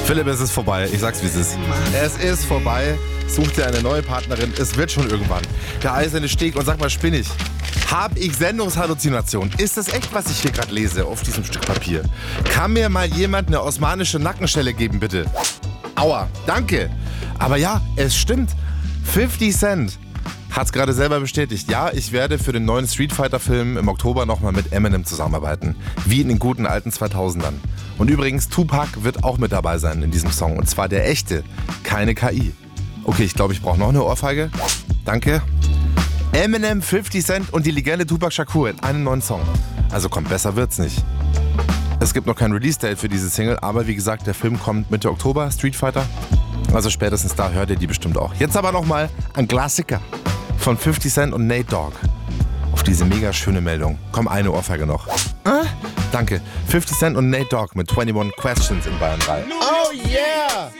Philipp, es ist vorbei. Ich sag's, wie es ist. Es ist vorbei. Such dir eine neue Partnerin. Es wird schon irgendwann. Der eiserne Steg. Und sag mal, spinne ich? Hab ich Sendungshalluzination? Ist das echt, was ich hier gerade lese auf diesem Stück Papier? Kann mir mal jemand eine osmanische Nackenstelle geben, bitte? Aua, danke. Aber ja, es stimmt. 50 Cent hat's gerade selber bestätigt. Ja, ich werde für den neuen Street Fighter-Film im Oktober nochmal mit Eminem zusammenarbeiten. Wie in den guten alten 2000ern. Und übrigens, Tupac wird auch mit dabei sein in diesem Song. Und zwar der echte, keine KI. Okay, ich glaube, ich brauche noch eine Ohrfeige. Danke. Eminem, 50 Cent und die Legende Tupac Shakur in einem neuen Song. Also komm, besser wird's nicht. Es gibt noch kein Release-Date für diese Single, aber wie gesagt, der Film kommt Mitte Oktober, Street Fighter. Also spätestens da hört ihr die bestimmt auch. Jetzt aber nochmal ein Klassiker von 50 Cent und Nate Dogg. Auf diese mega schöne Meldung. Komm, eine Ohrfeige noch. Danke. 50 Cent und Nate Dogg mit 21 Questions in Bayern 3. Oh yeah!